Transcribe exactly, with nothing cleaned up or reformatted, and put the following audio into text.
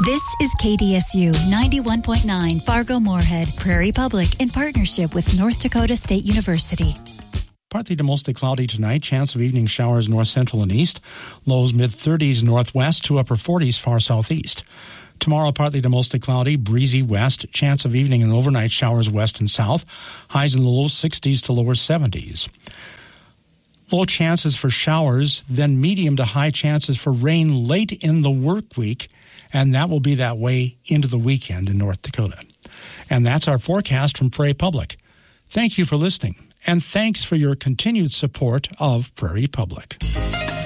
This is K D S U ninety-one point nine Fargo-Moorhead, Prairie Public, in partnership with North Dakota State University. Partly to mostly cloudy tonight. Chance of evening showers north central and east. Lows mid-thirties northwest to upper forties far southeast. Tomorrow, partly to mostly cloudy, breezy west. Chance of evening and overnight showers west and south. Highs in the low sixties to lower seventies. Low chances for showers, then medium to high chances for rain late in the work week. And that will be that way into the weekend in North Dakota. And that's our forecast from Prairie Public. Thank you for listening, and thanks for your continued support of Prairie Public.